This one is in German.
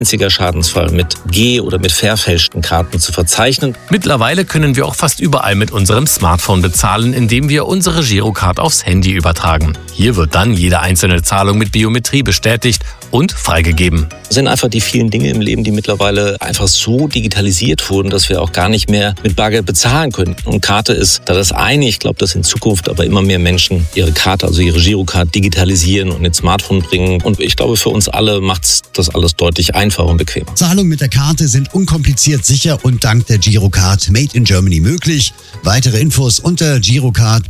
einziger Schadensfall mit oder mit verfälschten Karten zu verzeichnen. Mittlerweile können wir auch fast überall mit unserem Smartphone bezahlen, indem wir unsere Girocard aufs Handy übertragen. Hier wird dann jede einzelne Zahlung mit Biometrie bestätigt und freigegeben. Das sind einfach die vielen Dinge im Leben, die mittlerweile einfach so digitalisiert wurden, dass wir auch gar nicht mehr mit Bargeld bezahlen können. Und Karte ist da das eine. Ich glaube, dass in Zukunft aber immer mehr Menschen ihre Karte, also ihre Girocard digitalisieren und ins Smartphone bringen. Und ich glaube, für uns alle macht das alles deutlich einfacher und bequemer. Zahlungen mit der Karte sind unkompliziert, sicher und dank der Girocard Made in Germany möglich. Weitere Infos unter girocard.de/Karte.